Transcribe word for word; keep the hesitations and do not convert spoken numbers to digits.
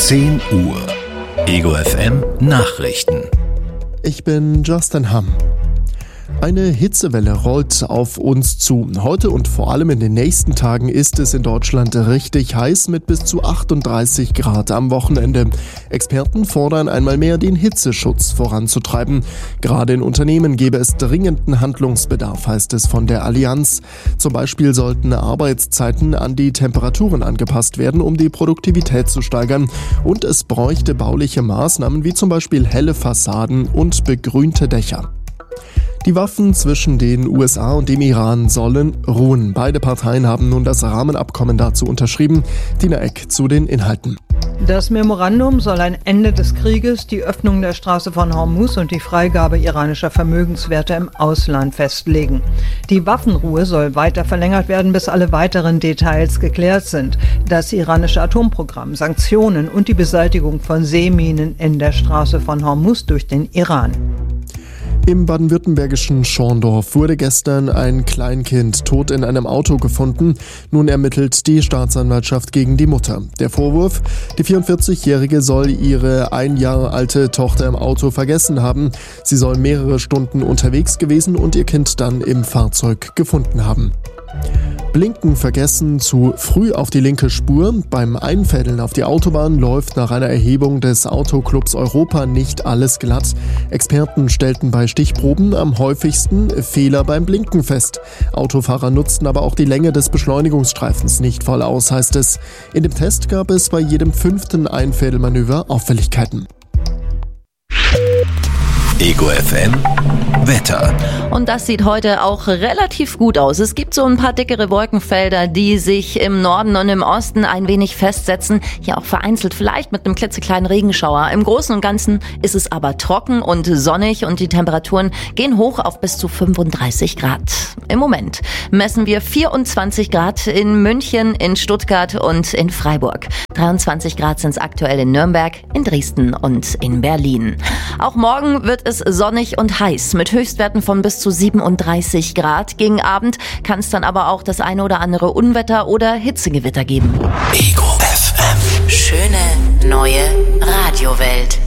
zehn Uhr. Ego F M Nachrichten. Ich bin Justin Hamm. Eine Hitzewelle rollt auf uns zu. Heute und vor allem in den nächsten Tagen ist es in Deutschland richtig heiß mit bis zu achtunddreißig Grad am Wochenende. Experten fordern einmal mehr, den Hitzeschutz voranzutreiben. Gerade in Unternehmen gäbe es dringenden Handlungsbedarf, heißt es von der Allianz. Zum Beispiel sollten Arbeitszeiten an die Temperaturen angepasst werden, um die Produktivität zu steigern. Und es bräuchte bauliche Maßnahmen wie zum Beispiel helle Fassaden und begrünte Dächer. Die Waffen zwischen den U S A und dem Iran sollen ruhen. Beide Parteien haben nun das Rahmenabkommen dazu unterschrieben. Tina Eck zu den Inhalten. Das Memorandum soll ein Ende des Krieges, die Öffnung der Straße von Hormuz und die Freigabe iranischer Vermögenswerte im Ausland festlegen. Die Waffenruhe soll weiter verlängert werden, bis alle weiteren Details geklärt sind. Das iranische Atomprogramm, Sanktionen und die Beseitigung von Seeminen in der Straße von Hormuz durch den Iran. Im baden-württembergischen Schorndorf wurde gestern ein Kleinkind tot in einem Auto gefunden. Nun ermittelt die Staatsanwaltschaft gegen die Mutter. Der Vorwurf: Die vierundvierzigjährige soll ihre ein Jahr alte Tochter im Auto vergessen haben. Sie soll mehrere Stunden unterwegs gewesen und ihr Kind dann im Fahrzeug gefunden haben. Blinken vergessen, zu früh auf die linke Spur. Beim Einfädeln auf die Autobahn läuft nach einer Erhebung des Autoclubs Europa nicht alles glatt. Experten stellten bei Stichproben am häufigsten Fehler beim Blinken fest. Autofahrer nutzten aber auch die Länge des Beschleunigungsstreifens nicht voll aus, heißt es. In dem Test gab es bei jedem fünften Einfädelmanöver Auffälligkeiten. Ego F M Wetter. Und das sieht heute auch relativ gut aus. Es gibt so ein paar dickere Wolkenfelder, die sich im Norden und im Osten ein wenig festsetzen. Hier auch vereinzelt vielleicht mit einem klitzekleinen Regenschauer. Im Großen und Ganzen ist es aber trocken und sonnig und die Temperaturen gehen hoch auf bis zu fünfunddreißig Grad. Im Moment messen wir vierundzwanzig Grad in München, in Stuttgart und in Freiburg. dreiundzwanzig Grad sind es aktuell in Nürnberg, in Dresden und in Berlin. Auch morgen wird es sonnig und heiß mit Höchstwerten von bis zu siebenunddreißig Grad. Gegen Abend kann es dann aber auch das eine oder andere Unwetter oder Hitzegewitter geben. Ego F M. Schöne neue Radiowelt.